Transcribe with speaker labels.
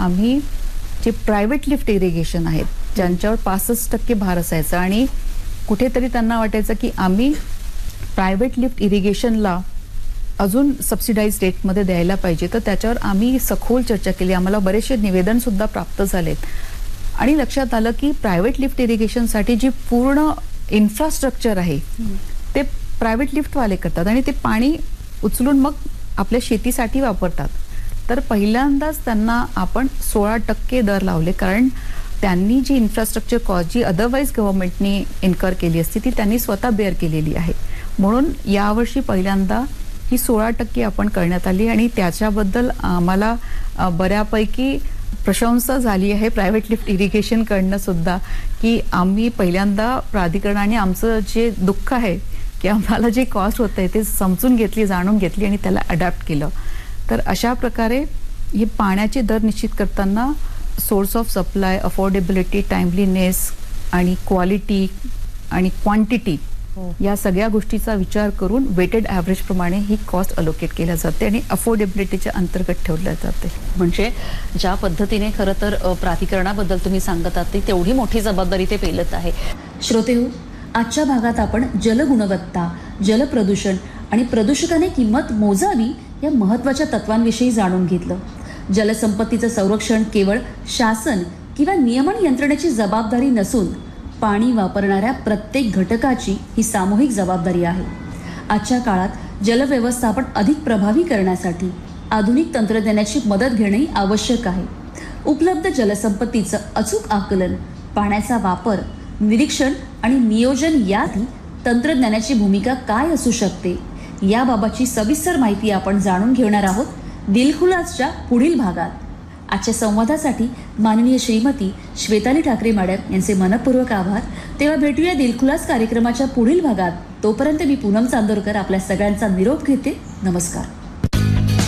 Speaker 1: आम्ही जे private lift irrigation आहेत, ज्यांच्यावर 65% भार असायचा आणि कुठेतरी त्यांना वाटायचं की आम्ही प्रायव्हेट लिफ्ट इरिगेशनला अजून सबसिडाइज रेटमध्ये द्यायला पाहिजे, तर त्याच्यावर आम्ही सखोल चर्चा केली. आम्हाला बरेचसे निवेदन सुद्धा प्राप्त झालेत आणि लक्षात आलं की प्रायव्हेट लिफ्ट इरिगेशनसाठी जी पूर्ण इन्फ्रास्ट्रक्चर आहे ते प्रायव्हेट लिफ्टवाले करतात आणि ते पाणी उचलून मग आपल्या शेतीसाठी वापरतात. तर पहिल्यांदाच त्यांना आपण 16% दर लावले, कारण त्यांनी जी इन्फ्रास्ट्रक्चर कॉस्ट जी अदरवाईज गव्हर्नमेंटनी इन्कर केली असती ती त्यांनी स्वतः बेअर केलेली आहे. म्हणून यावर्षी पहिल्यांदा ही 16% आपण करण्यात आली आणि त्याच्याबद्दल आम्हाला बऱ्यापैकी प्रशंसा झाली आहे प्रायव्हेट लिफ्ट इरिगेशनकडनं सुद्धा, की आम्ही पहिल्यांदा प्राधिकरणाने आमचं जे दुःख आहे की आम्हाला जे कॉस्ट होत आहे ते समजून घेतली, जाणून घेतली आणि त्याला अडॅप्ट केलं. तर अशा प्रकारे हे पाण्याचे दर निश्चित करताना source of supply, affordability, timeliness आणि क्वालिटी आणि क्वांटिटी या सगळ्या गोष्टीचा विचार करून वेटेड ॲव्हरेज प्रमाणे ही कॉस्ट अलोकेट केल्या जाते आणि अफोर्डेबिलिटीच्या अंतर्गत ठेवल्या जाते.
Speaker 2: म्हणजे ज्या पद्धतीने खरं तर प्राधिकरणाबद्दल तुम्ही सांगत आहात ती तेवढी मोठी जबाबदारी ते पेलत आहे.
Speaker 3: श्रोतेहो, आजच्या भागात आपण जलगुणवत्ता, जलप्रदूषण आणि प्रदूषकाने किंमत मोजावी या महत्त्वाच्या तत्वांविषयी जाणून घेतलं. जलसंपत्तीचं संरक्षण केवळ शासन किंवा नियमन यंत्रणेची जबाबदारी नसून पाणी वापरणाऱ्या प्रत्येक घटकाची ही सामूहिक जबाबदारी आहे. आजच्या काळात जलव्यवस्थापन अधिक प्रभावी करण्यासाठी आधुनिक तंत्रज्ञानाची मदत घेणे आवश्यक आहे. उपलब्ध जलसंपत्तीचं अचूक आकलन, पाण्याचा वापर, निरीक्षण आणि नियोजन यातही तंत्रज्ञानाची भूमिका काय असू शकते याबाबतची सविस्तर माहिती आपण जाणून घेणार आहोत दिलखुलासच्या पुढील भागात. आजच्या संवादासाठी माननीय श्रीमती श्वेताली ठाकरे मॅडम यांचे मनपूर्वक आभार. तेव्हा भेटूया दिलखुलास कार्यक्रमाच्या पुढील भागात. तोपर्यंत मी पूनम चांदोरकर आपल्या सगळ्यांचा निरोप घेते. नमस्कार.